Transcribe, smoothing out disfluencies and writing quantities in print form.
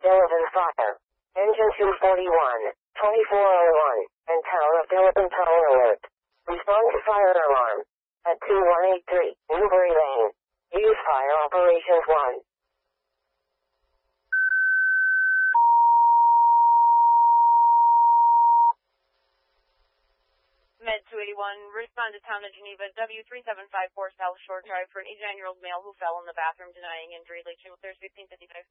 Delavan fire. Engine 241, 2401, and Town of Delavan power alert. Respond to fire alarm. At 2183, Newbury Lane. Use fire operations 1. Med 281, respond to Town of Geneva, W3754 South Shore Drive for an 89-year-old male who fell in the bathroom denying injury, late June 3rd, 1655.